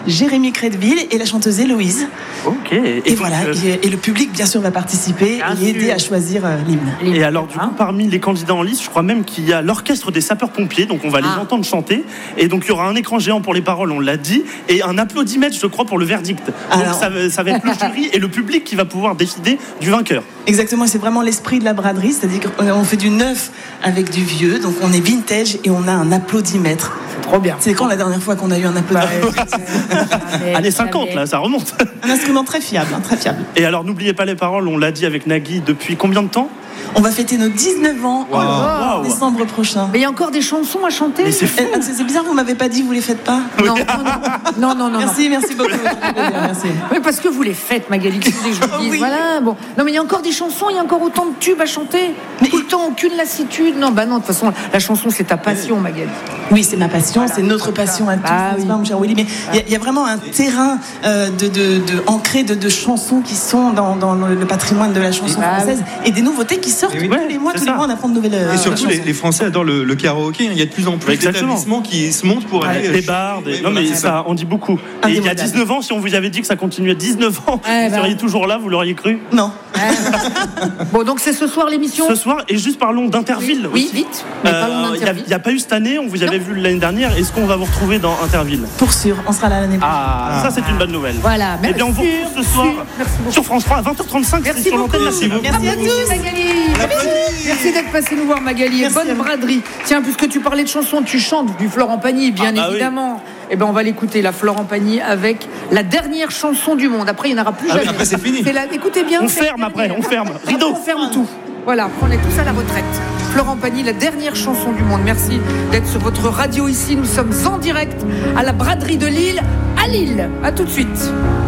Jérémy Crédville et la chanteuse Héloïse. Ok. Et voilà, et le public, bien sûr, va participer et aider à choisir l'hymne. Et alors, du coup, parmi les candidats en lice, je crois même qu'il y a l'orchestre des sapeurs-pompiers, donc on va les entendre chanter. Et donc, il y aura un écran géant pour les paroles, on l'a dit, et un applaudimètre, je crois, pour le verdict. Donc, ça va être le jury et le public qui va pouvoir décider du vainqueur. Exactement, c'est vraiment l'esprit de la braderie, c'est-à-dire qu'on fait du neuf avec du vieux, donc on est vintage et on a un applaudimètre. C'est trop bien. C'est quand la dernière fois qu'on a eu un applaudimètre? Années 50, là, ça remonte. Un instrument très fiable, très fiable. Et alors, n'oubliez pas les paroles, on l'a dit avec Nagui, depuis combien de temps? On va fêter nos 19 ans en décembre prochain. Mais il y a encore des chansons à chanter. Mais c'est fou. C'est bizarre, vous m'avez pas dit, vous les faites pas? Non. Merci beaucoup. Merci. Oui, parce que vous les faites, Magali. Que je vous dise. Voilà, bon. Non, mais il y a encore des chansons, il y a encore autant de tubes à chanter. Mais tout le temps, aucune lassitude. Non, de toute façon, la chanson, c'est ta passion, Magali. Oui, c'est ma passion, c'est notre passion à tous, n'est-ce pas, mon cher Willy? Mais il y a vraiment un terrain ancré de chansons qui sont dans le patrimoine de la chanson française et des nouveautés qui sortent tous les mois, on apprend de nouvelles Et surtout, les Français adorent le karaoké. Il y a de plus en plus d'établissements qui se montent pour aller. Des bars, non mais ça, on dit beaucoup. Et il y a 19 ans, si on vous avait dit que ça continuait 19 ans, vous seriez toujours là, vous l'auriez cru? Non. Bon, donc c'est ce soir l'émission. Ce soir, et juste parlons d'Interville. Oui, vite. Il n'y a pas eu cette année, on vous avait vu l'année dernière. Est-ce qu'on va vous retrouver dans Interville? Pour sûr, on sera là l'année prochaine. Ça c'est une bonne nouvelle. Voilà. Et bien on vous retrouve ce soir sur France 3 à 20h35. Merci sur beaucoup. Merci à tous, Magali. Merci d'être passé nous voir, Magali. Et bonne braderie. Tiens, puisque tu parlais de chansons, tu chantes du Florent Pagny, bien évidemment. Oui. Eh ben, on va l'écouter, la Florent Pagny, avec la dernière chanson du monde. Après, il n'y en aura plus jamais. Après, c'est fini. Écoutez bien. On ferme après, on ferme. Rideau. On ferme tout. Voilà, on est tous à la retraite. Florent Pagny, la dernière chanson du monde. Merci d'être sur votre radio ici. Nous sommes en direct à la braderie de Lille, à Lille. À tout de suite.